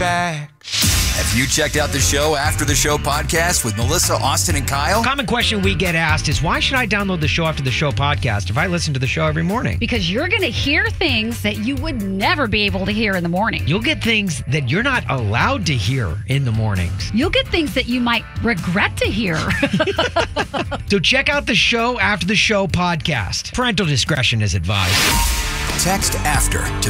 back. Have you checked out the show After the Show podcast with Melissa, Austin, and Kyle? Common question we get asked is, why should I download the show After the Show podcast if I listen to the show every morning? Because you're going to hear things that you would never be able to hear in the morning. You'll get things that you're not allowed to hear in the mornings. You'll get things that you might regret to hear. So check out the show After the Show podcast. Parental discretion is advised. Text AFTER to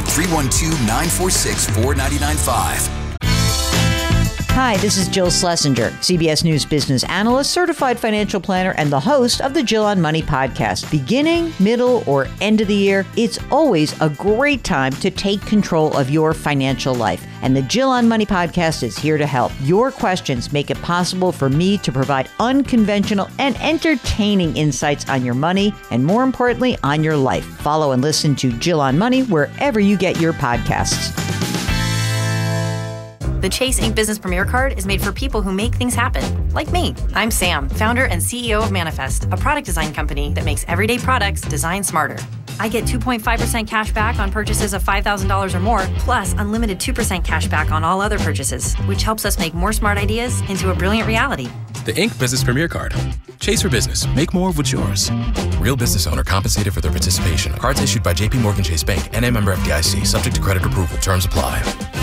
312-946-4995. Hi, this is Jill Schlesinger, CBS News business analyst, certified financial planner, and the host of the Jill on Money podcast. Beginning, middle, or end of the year, it's always a great time to take control of your financial life. And the Jill on Money podcast is here to help. Your questions make it possible for me to provide unconventional and entertaining insights on your money, and more importantly, on your life. Follow and listen to Jill on Money wherever you get your podcasts. The Chase Ink Business Premier Card is made for people who make things happen, like me. I'm Sam, founder and CEO of Manifest, a product design company that makes everyday products designed smarter. I get 2.5% cash back on purchases of $5,000 or more, plus unlimited 2% cash back on all other purchases, which helps us make more smart ideas into a brilliant reality. The Ink Business Premier Card. Chase for business. Make more of what's yours. Real business owner compensated for their participation. Cards issued by JPMorgan Chase Bank, N.A. member FDIC. Subject to credit approval. Terms apply.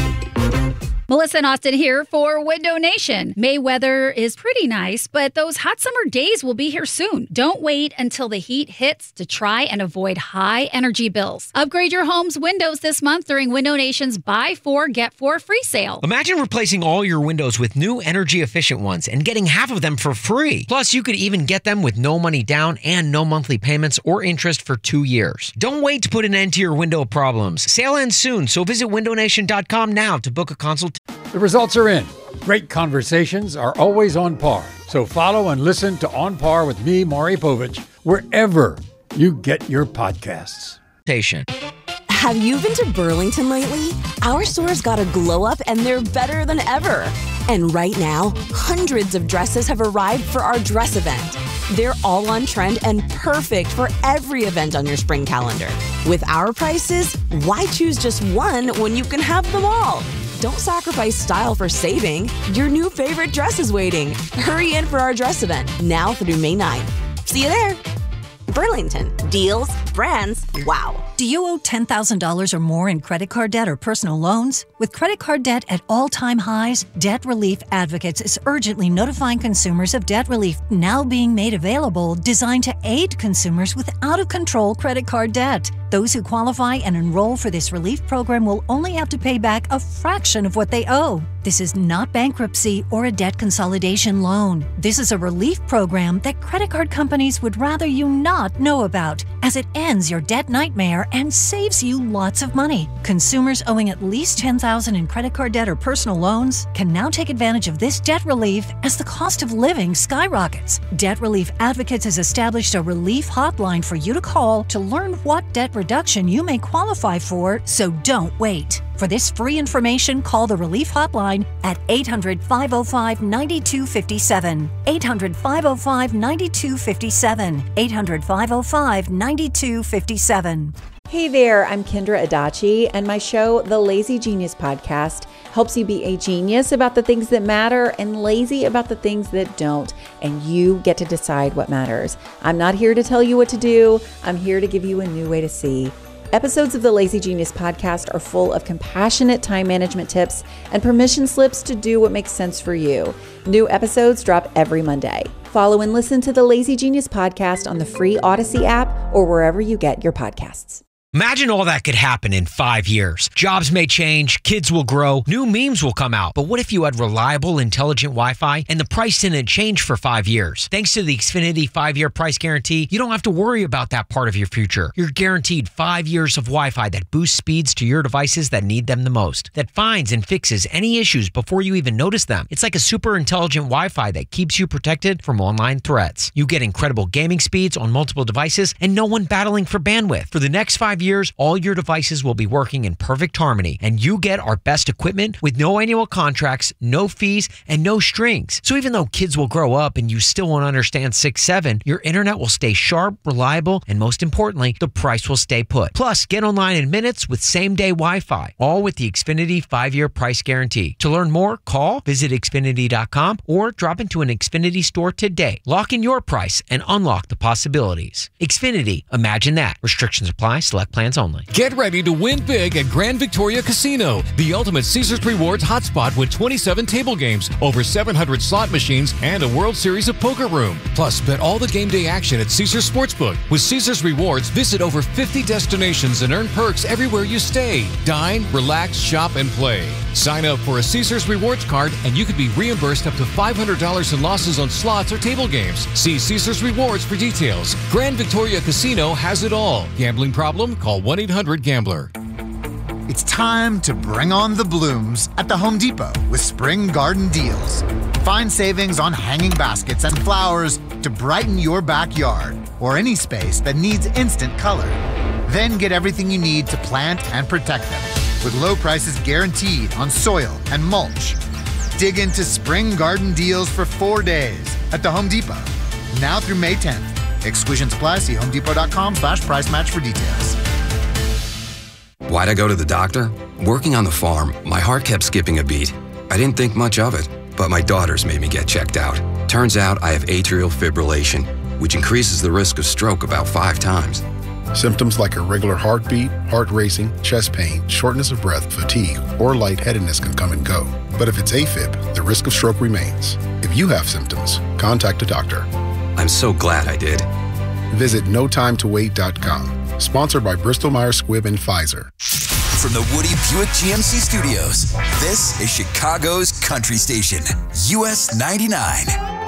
Melissa and Austin here for Window Nation. May weather is pretty nice, but those hot summer days will be here soon. Don't wait until the heat hits to try and avoid high energy bills. Upgrade your home's windows this month during Window Nation's Buy 4, Get 4 free sale. Imagine replacing all your windows with new energy-efficient ones and getting half of them for free. Plus, you could even get them with no money down and no monthly payments or interest for 2 years. Don't wait to put an end to your window problems. Sale ends soon, so visit windownation.com now to book a consultation. The results are in. Great conversations are always on par. So follow and listen to On Par with me, Maury Povich, wherever you get your podcasts. Have you been to Burlington lately? Our stores got a glow up and they're better than ever. And right now, hundreds of dresses have arrived for our dress event. They're all on trend and perfect for every event on your spring calendar. With our prices, why choose just one when you can have them all? Don't sacrifice style for saving. Your new favorite dress is waiting. Hurry in for our dress event, now through May 9th. See you there. Burlington. Deals, brands, wow. Do you owe $10,000 or more in credit card debt or personal loans? With credit card debt at all-time highs, Debt Relief Advocates is urgently notifying consumers of debt relief now being made available, designed to aid consumers with out-of-control credit card debt. Those who qualify and enroll for this relief program will only have to pay back a fraction of what they owe. This is not bankruptcy or a debt consolidation loan. This is a relief program that credit card companies would rather you not know about, as it ends your debt nightmare and saves you lots of money. Consumers owing at least $10,000 in credit card debt or personal loans can now take advantage of this debt relief as the cost of living skyrockets. Debt Relief Advocates has established a relief hotline for you to call to learn what debt reduction you may qualify for, so don't wait. For this free information, call the Relief Hotline at 800-505-9257. 800-505-9257. 800-505-9257. Hey there, I'm Kendra Adachi, and my show, The Lazy Genius Podcast, helps you be a genius about the things that matter and lazy about the things that don't, and you get to decide what matters. I'm not here to tell you what to do. I'm here to give you a new way to see. Episodes of the Lazy Genius Podcast are full of compassionate time management tips and permission slips to do what makes sense for you. New episodes drop every Monday. Follow and listen to the Lazy Genius Podcast on the free Odyssey app or wherever you get your podcasts. Imagine all that could happen in 5 years. Jobs may change, kids will grow, new memes will come out. But what if you had reliable, intelligent Wi-Fi and the price didn't change for 5 years? Thanks to the Xfinity 5-year price guarantee, you don't have to worry about that part of your future. You're guaranteed 5 years of Wi-Fi that boosts speeds to your devices that need them the most, that finds and fixes any issues before you even notice them. It's like a super intelligent Wi-Fi that keeps you protected from online threats. You get incredible gaming speeds on multiple devices and no one battling for bandwidth. For the next 5 5 years, all your devices will be working in perfect harmony, and you get our best equipment with no annual contracts, no fees, and no strings. So even though kids will grow up and you still won't understand 6-7, your internet will stay sharp, reliable, and most importantly, the price will stay put. Plus, get online in minutes with same-day Wi-Fi, all with the Xfinity 5-year price guarantee. To learn more, call, visit Xfinity.com, or drop into an Xfinity store today. Lock in your price and unlock the possibilities. Xfinity, imagine that. Restrictions apply. Select plans only. Get ready to win big at Grand Victoria Casino, the ultimate Caesars Rewards hotspot with 27 table games, over 700 slot machines, and a World Series of Poker room. Plus, bet all the game day action at Caesars Sportsbook. With Caesars Rewards, visit over 50 destinations and earn perks everywhere you stay. Dine, relax, shop, and play. Sign up for a Caesars Rewards card and you could be reimbursed up to $500 in losses on slots or table games. See Caesars Rewards for details. Grand Victoria Casino has it all. Gambling problem? Call 1-800-GAMBLER. It's time to bring on the blooms at the Home Depot with spring garden deals. Find savings on hanging baskets and flowers to brighten your backyard or any space that needs instant color. Then get everything you need to plant and protect them with low prices guaranteed on soil and mulch. Dig into spring garden deals for 4 days at the Home Depot. Now through May 10th. Exclusions apply. See homedepot.com/price match for details. Why'd I go to the doctor? Working on the farm, my heart kept skipping a beat. I didn't think much of it, but my daughters made me get checked out. Turns out I have atrial fibrillation, which increases the risk of stroke about 5 times. Symptoms like irregular heartbeat, heart racing, chest pain, shortness of breath, fatigue, or lightheadedness can come and go. But if it's AFib, the risk of stroke remains. If you have symptoms, contact a doctor. I'm so glad I did. Visit notimetowait.com. Sponsored by Bristol-Myers Squibb and Pfizer. From the Woody Buick GMC Studios, this is Chicago's Country Station, US 99.